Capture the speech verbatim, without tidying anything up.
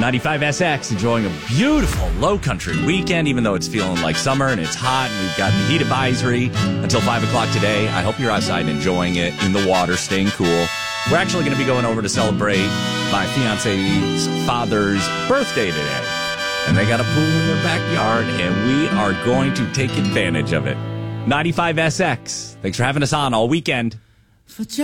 ninety-five S X enjoying a beautiful low country weekend, even though it's feeling like summer and it's hot and we've got the heat advisory until five o'clock today. I hope you're outside enjoying it, in the water, staying cool. We're actually going to be going over to celebrate my fiance's father's birthday today. And they got a pool in their backyard, and we are going to take advantage of it. ninety-five S X. Thanks for having us on all weekend.